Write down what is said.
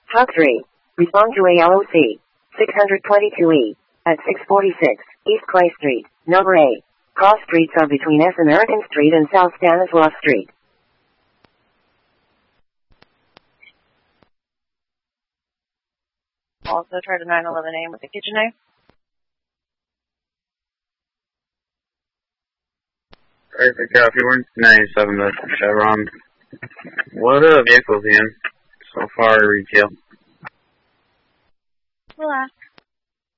Hot 3. Respond to ALOC 622E at 646 East Clay Street, number 8. Cross streets are between S. American Street and South Stanislaus Street. Also try to 911A with the kitchen knife. Perfect copy. We're 97 to Chevron. What vehicles in so far retail? Relax.